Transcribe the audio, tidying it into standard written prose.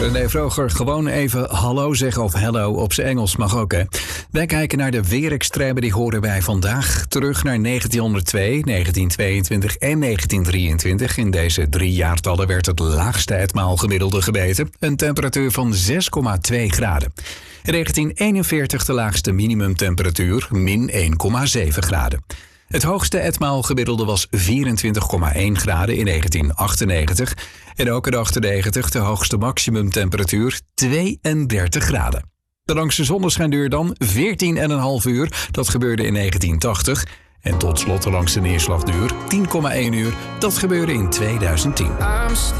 René Vroger, gewoon even hallo zeggen of hello op zijn Engels mag ook, hè. Wij kijken naar de weerextremen, die horen wij vandaag terug naar 1902, 1922 en 1923. In deze 3 jaartallen werd het laagste etmaalgemiddelde gemeten. Een temperatuur van 6,2 graden. In 1941 de laagste minimumtemperatuur, min 1,7 graden. Het hoogste etmaalgemiddelde was 24,1 graden in 1998. En ook in 1998 de hoogste maximumtemperatuur 32 graden. De langste zonneschijnduur dan 14,5 uur. Dat gebeurde in 1980. En tot slot de langste neerslagduur 10,1 uur. Dat gebeurde in 2010.